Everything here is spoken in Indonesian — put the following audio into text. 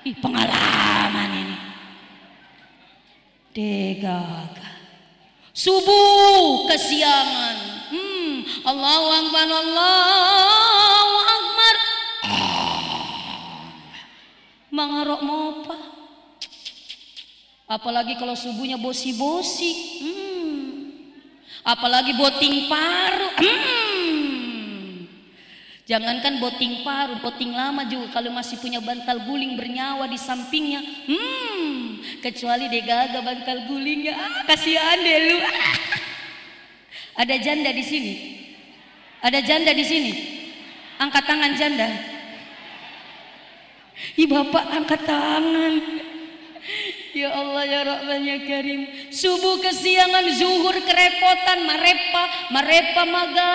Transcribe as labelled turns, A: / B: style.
A: Ih, pengalaman ini. Degaga. Subuh kesiangan. Allahu Akbar, Allahu Akbar. Mangarok mopa. Apalagi kalau subuhnya bosi-bosi. Apalagi boting paru. Jangankan boting paru, boting lama juga kalau masih punya bantal guling bernyawa di sampingnya. Kecuali degaga bantal gulingnya. Kasihan deh lu. Ada janda di sini. Ada janda di sini. Angkat tangan janda. Ih, bapak angkat tangan. Ya Allah ya Rahman ya Karim. Subuh kesiangan, zuhur kerepotan, marepa maga.